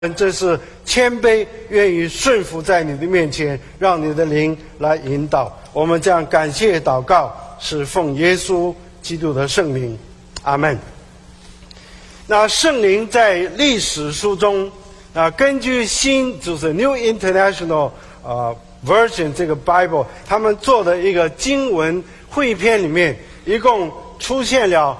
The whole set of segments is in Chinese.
这是谦卑，愿意顺服在你的面前，让你的灵来引导。我们这样感谢祷告，是奉耶稣基督的圣名，阿们。那圣灵在历史书中，根据就是 New International Version 这个 Bible， 他们做的一个经文汇编里面，一共出现了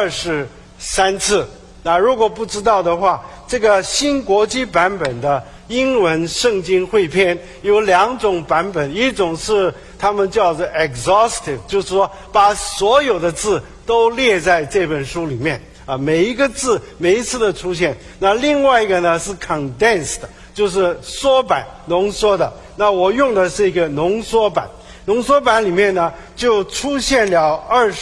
23次。那如果不知道的话，这个新国际版本的英文圣经汇编有2种版本，一种是他们叫做 exhaustive， 就是说把所有的字都列在这本书里面每一个字每一次的出现。那另外一个呢是 condensed， 就是缩版浓缩的。那我用的是一个浓缩版，浓缩版里面呢就出现了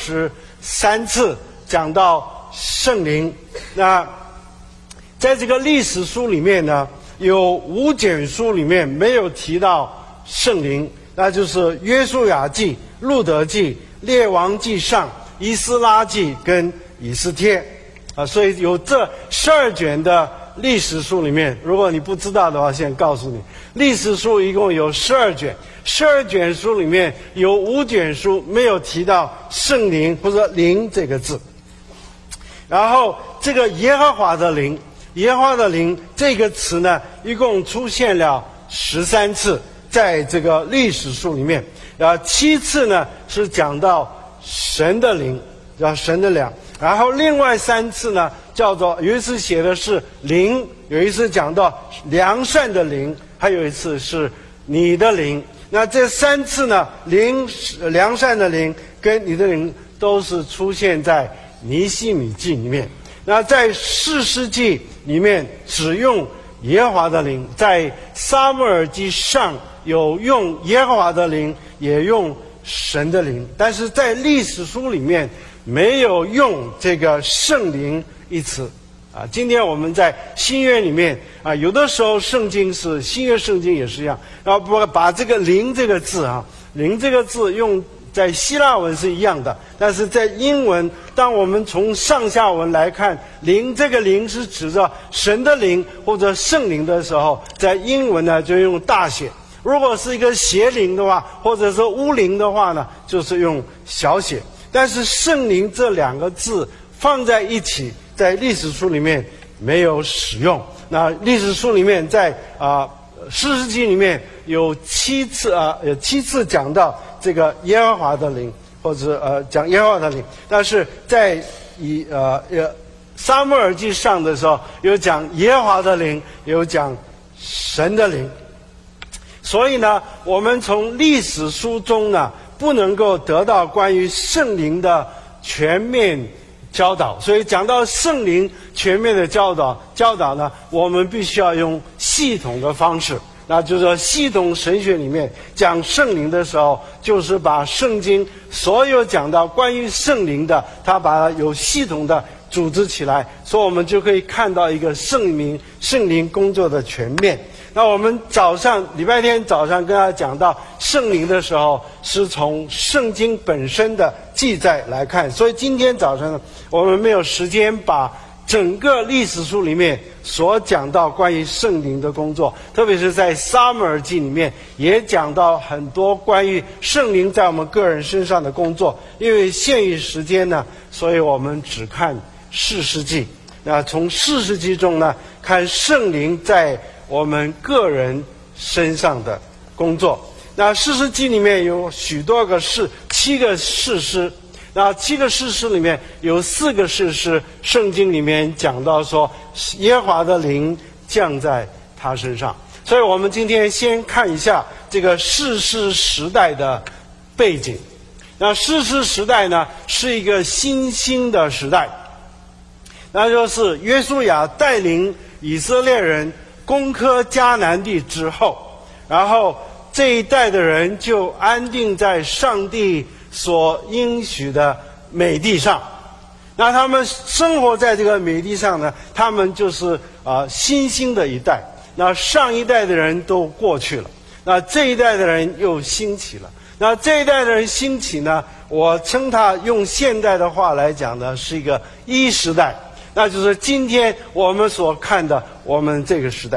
23次讲到圣灵。那在这个历史书里面呢，有5卷书里面没有提到圣灵，那就是约书亚记、路德记、列王记上、以斯拉记跟以斯帖所以有这12卷的历史书里面，如果你不知道的话，现在告诉你，历史书一共有12卷，12卷书里面有5卷书没有提到圣灵或者灵这个字。然后这个耶和华的灵，耶和华的灵这个词呢，一共出现了13次，在这个历史书里面，7次呢是讲到神的灵，叫神的灵。然后另外3次呢，叫做有一次写的是灵，有一次讲到良善的灵，还有一次是你的灵。那这3次呢，灵、良善的灵跟你的灵都是出现在尼希米记里面。那在士师记里面只用耶和华的灵，在撒母耳记上有用耶和华的灵，也用神的灵，但是在历史书里面没有用这个圣灵一词今天我们在新约里面有的时候圣经是新约圣经也是一样，然后把这个灵这个字灵这个字用在希腊文是一样的，但是在英文，当我们从上下文来看，灵这个灵是指着神的灵或者圣灵的时候，在英文呢就用大写。如果是一个邪灵的话，或者是巫灵的话呢，就是用小写。但是圣灵这2个字放在一起，在历史书里面没有使用。那历史书里面在士师记里面有7次讲到这个耶和华的灵，或者讲耶和华的灵，但是在撒母耳记上的时候有讲耶和华的灵，有讲神的灵。所以呢，我们从历史书中呢不能够得到关于圣灵的全面教导，所以讲到圣灵全面的教导呢，我们必须要用系统的方式。那就是说系统神学里面讲圣灵的时候，就是把圣经所有讲到关于圣灵的，他把它有系统的组织起来，所以我们就可以看到一个圣灵工作的全面。那我们礼拜天早上跟他讲到圣灵的时候，是从圣经本身的记载来看，所以今天早上呢，我们没有时间把整个历史书里面所讲到关于圣灵的工作，特别是在撒母耳记里面也讲到很多关于圣灵在我们个人身上的工作。因为限于时间呢，所以我们只看士师记。那从士师记中呢，看圣灵在我们个人身上的工作。那士师记里面有许多个7个士师。那7个士师里面有4个士师，圣经里面讲到说耶和华的灵降在他身上。所以我们今天先看一下这个士师时代的背景。那士师时代呢是一个新兴的时代，那就是约书亚带领以色列人攻克迦南地之后，然后这一代的人就安定在上帝所应许的美地上。那他们生活在这个美地上呢，他们就是新兴的一代。那上一代的人都过去了，那这一代的人又兴起了。那这一代的人兴起呢，我称它用现代的话来讲呢，是一个一时代。 那就是今天我们所看的我们这个时代。